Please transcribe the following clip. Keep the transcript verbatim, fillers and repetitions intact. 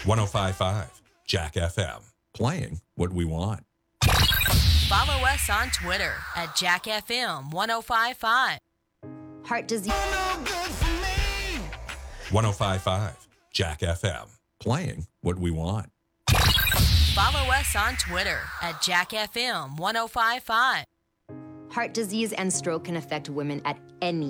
one oh five point five Jack F M. Playing what we want. Follow us on Twitter at Jack F M ten fifty-five. Heart disease. one oh five point five Jack F M. Playing what we want. Follow us on Twitter at Jack F M ten fifty-five. Heart disease and stroke can affect women at any